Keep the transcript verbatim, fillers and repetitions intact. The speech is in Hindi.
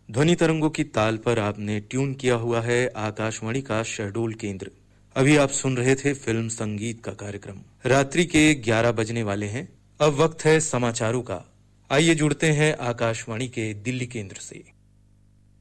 ध्वनि तरंगों की ताल पर आपने ट्यून किया हुआ है आकाशवाणी का शहडोल केंद्र। अभी आप सुन रहे थे फिल्म संगीत का कार्यक्रम। रात्रि के ग्यारह बजने वाले हैं। अब वक्त है समाचारों का। आइए जुड़ते हैं आकाशवाणी के दिल्ली केंद्र से।